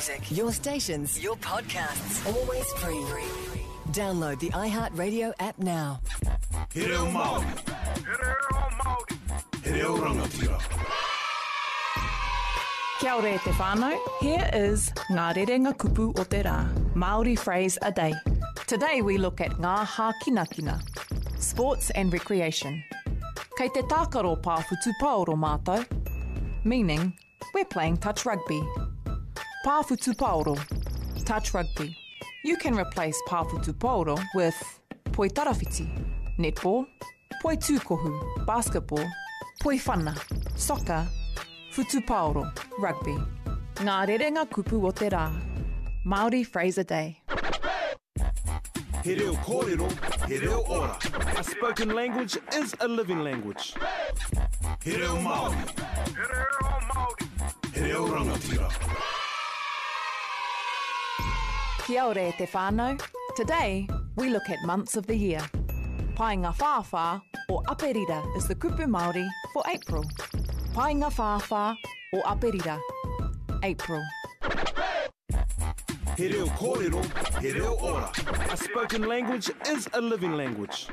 music, your stations, your podcasts, always free. Download the iHeartRadio app now. He reo Māori. He reo rangatira. Kia ora te whānau. Here is Ngā Rerenga Kupu o te Rā, Māori phrase a day. Today we look at ngā hākinakina, sports and recreation. Kei te tākaro pāwhutu paoro mātou, meaning we're playing touch rugby. Pāwhutu paoro, touch rugby. You can replace pāwhutu paoro with poi tarawhiti, netball, poi tūkohu, basketball, poi whana, soccer, whutu paoro, rugby. Ngā Rerenga Kupu o te Rā, Māori phrase a day. He reo kōrero, he reo ora. A spoken language is a living language. He reo Māori. He reo rangatira. Kia ora te whānau. Today, we look at months of the year. Painga Whāwhā or Aperira is the kupu Māori for April. Painga Whāwhā or Aperira, April. He reo kōrero, he reo ora. A spoken language is a living language.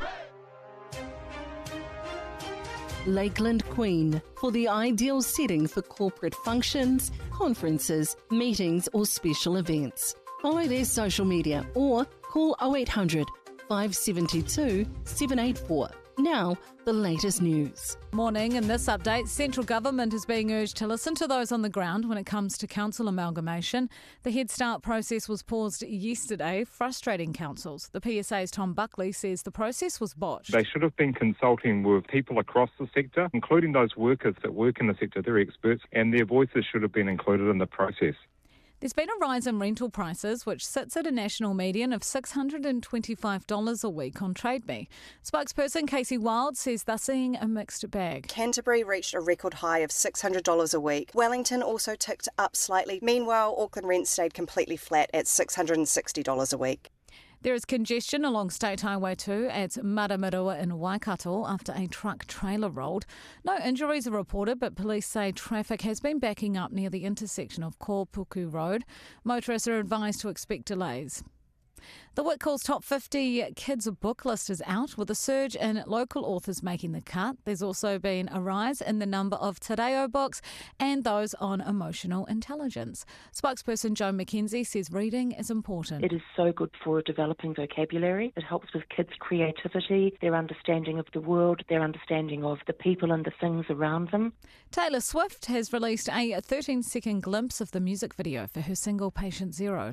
Lakeland Queen, for the ideal setting for corporate functions, conferences, meetings or special events. Follow their social media or call 0800 572 784. Now, the latest news. Morning. In this update, central government is being urged to listen to those on the ground when it comes to council amalgamation. The Head Start process was paused yesterday, frustrating councils. The PSA's Tom Buckley says the process was botched. They should have been consulting with people across the sector, including those workers that work in the sector. They're experts, and their voices should have been included in the process. There's been a rise in rental prices, which sits at a national median of $625 a week on TradeMe. Spokesperson Casey Wild says they're seeing a mixed bag. Canterbury reached a record high of $600 a week. Wellington also ticked up slightly. Meanwhile, Auckland rent stayed completely flat at $660 a week. There is congestion along State Highway 2 at Maramarua in Waikato after a truck trailer rolled. No injuries are reported, but police say traffic has been backing up near the intersection of Kōpuku Road. Motorists are advised to expect delays. The Whitcoulls Top 50 Kids book list is out, with a surge in local authors making the cut. There's also been a rise in the number of Te Reo books and those on emotional intelligence. Spokesperson Joe McKenzie says reading is important. It is so good for developing vocabulary. It helps with kids' creativity, their understanding of the world, their understanding of the people and the things around them. Taylor Swift has released a 13-second glimpse of the music video for her single Patient Zero.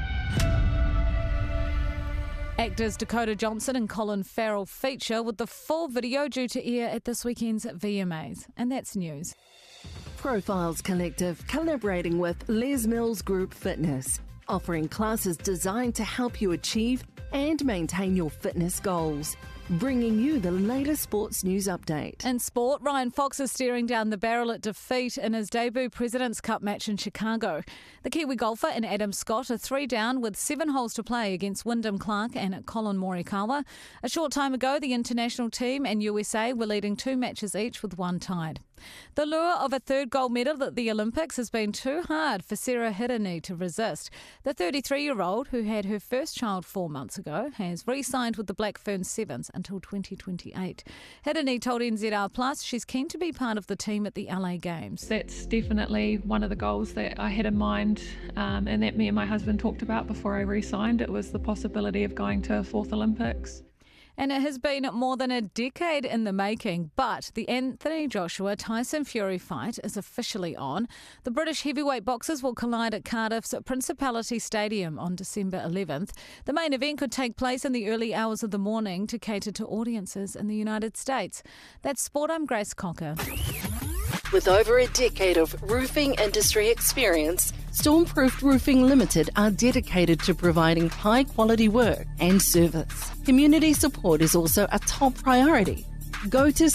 Actors Dakota Johnson and Colin Farrell feature, with the full video due to air at this weekend's VMAs. And that's news. Profiles Collective collaborating with Les Mills Group Fitness, offering classes designed to help you achieve and maintain your fitness goals. Bringing you the latest sports news update. In sport, Ryan Fox is staring down the barrel at defeat in his debut President's Cup match in Chicago. The Kiwi golfer and Adam Scott are 3 down with 7 holes to play against Wyndham Clark and Colin Morikawa. A short time ago, the international team and USA were leading 2 matches each with 1 tied. The lure of a 3rd gold medal at the Olympics has been too hard for Sarah Hirini to resist. The 33-year-old, who had her first child 4 months ago, has re-signed with the Black Ferns Sevens until 2028. Hirini told NZR Plus she's keen to be part of the team at the LA Games. That's definitely one of the goals that I had in mind and that me and my husband talked about before I re-signed. It was the possibility of going to a 4th Olympics. And it has been more than a decade in the making, but the Anthony Joshua-Tyson Fury fight is officially on. The British heavyweight boxers will collide at Cardiff's Principality Stadium on December 11th. The main event could take place in the early hours of the morning to cater to audiences in the United States. That's Sport. I'm Grace Cocker. With over a decade of roofing industry experience, Stormproof Roofing Limited are dedicated to providing high-quality work and service. Community support is also a top priority. Go to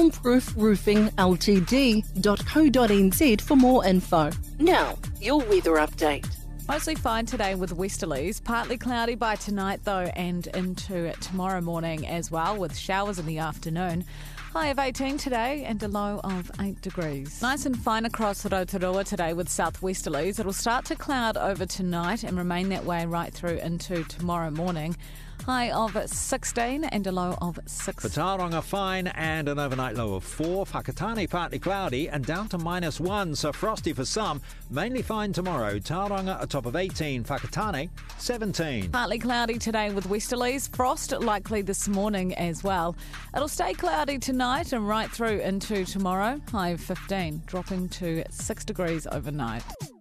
stormproofroofingltd.co.nz for more info. Now, your weather update. Mostly fine today with westerlies. Partly cloudy by tonight though, and into tomorrow morning as well, with showers in the afternoon. High of 18 today and a low of 8 degrees. Nice and fine across Rotorua today with southwesterlies. It'll start to cloud over tonight and remain that way right through into tomorrow morning. High of 16 and a low of 6. For Tauranga, fine and an overnight low of 4. Whakatane, partly cloudy and down to -1, so frosty for some. Mainly fine tomorrow. Tauranga, a top of 18. Whakatane, 17. Partly cloudy today with westerlies. Frost likely this morning as well. It'll stay cloudy tonight and right through into tomorrow. High of 15, dropping to 6 degrees overnight.